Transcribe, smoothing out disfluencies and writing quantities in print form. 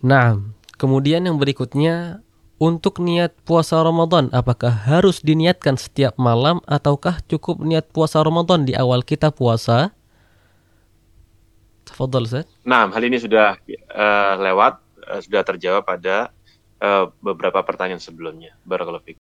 Nah, kemudian yang berikutnya, untuk niat puasa Ramadan, apakah harus diniatkan setiap malam ataukah cukup niat puasa Ramadan di awal kita puasa? Tafadhal, Ustaz. Nah, hal ini sudah lewat, sudah terjawab pada beberapa pertanyaan sebelumnya. Barakallahu fiik.